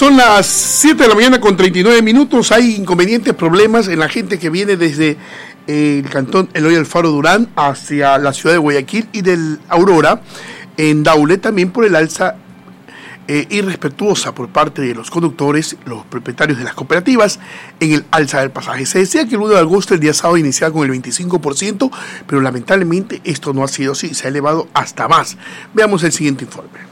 Son las 7 de la mañana con 39 minutos. Hay inconvenientes, problemas en la gente que viene desde el cantón Eloy Alfaro Durán hacia la ciudad de Guayaquil y del Aurora en Daule, también por el alza irrespetuosa por parte de los conductores, los propietarios de las cooperativas en el alza del pasaje. Se decía que el 1 de agosto, el día sábado, iniciaba con el 25%, pero lamentablemente esto no ha sido así, se ha elevado hasta más. Veamos el siguiente informe.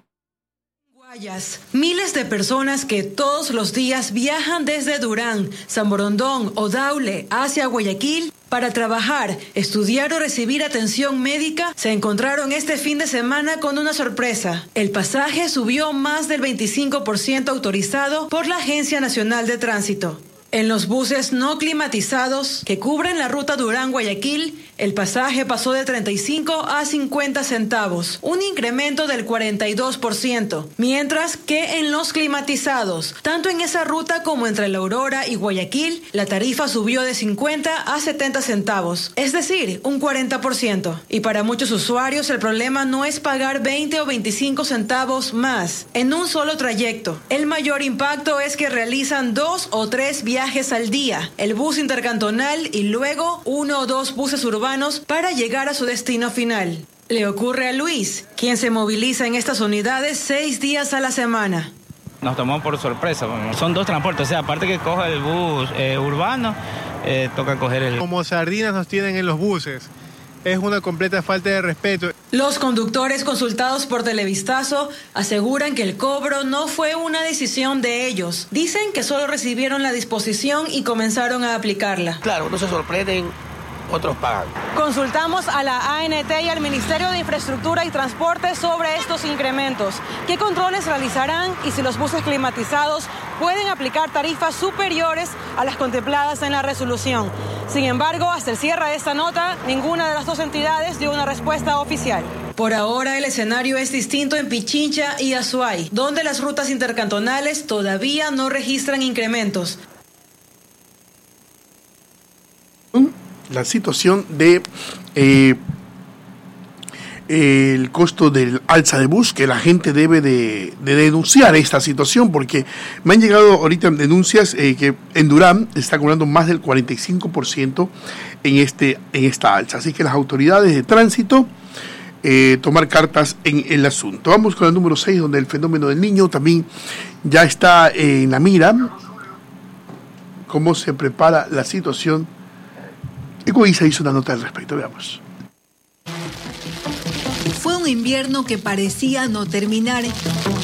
Miles de personas que todos los días viajan desde Durán, San Borondón o Daule hacia Guayaquil para trabajar, estudiar o recibir atención médica se encontraron este fin de semana con una sorpresa. El pasaje subió más del 25% autorizado por la Agencia Nacional de Tránsito. En los buses no climatizados que cubren la ruta Durán-Guayaquil, el pasaje pasó de 35 a 50 centavos, un incremento del 42%, mientras que en los climatizados, tanto en esa ruta como entre la Aurora y Guayaquil, la tarifa subió de 50 a 70 centavos, es decir, un 40%. Y para muchos usuarios el problema no es pagar 20 o 25 centavos más en un solo trayecto. El mayor impacto es que realizan 2 o 3 viajes al día, el bus intercantonal y luego 1 o 2 buses urbanos para llegar a su destino final. Le ocurre a Luis, quien se moviliza en estas unidades 6 días a la semana. Nos tomó por sorpresa, son 2 transportes, o sea, aparte que coja el bus urbano, toca coger el... Como sardinas nos tienen en los buses. Es una completa falta de respeto. Los conductores consultados por Televistazo aseguran que el cobro no fue una decisión de ellos. Dicen que solo recibieron la disposición y comenzaron a aplicarla. Claro, no se sorprenden, otros pagan. Consultamos a la ANT y al Ministerio de Infraestructura y Transporte sobre estos incrementos. ¿Qué controles realizarán y si los buses climatizados pueden aplicar tarifas superiores a las contempladas en la resolución? Sin embargo, hasta el cierre de esta nota, ninguna de las 2 entidades dio una respuesta oficial. Por ahora, el escenario es distinto en Pichincha y Azuay, donde las rutas intercantonales todavía no registran incrementos. La situación de el costo del alza de bus, que la gente debe de denunciar esta situación, porque me han llegado ahorita denuncias que en Durán está cobrando más del 45% en esta alza. Así que las autoridades de tránsito tomar cartas en el asunto. Vamos con el número 6, donde el fenómeno del niño también ya está en la mira. Cómo se prepara la situación. Ecoisa hizo una nota al respecto, veamos. Fue un invierno que parecía no terminar.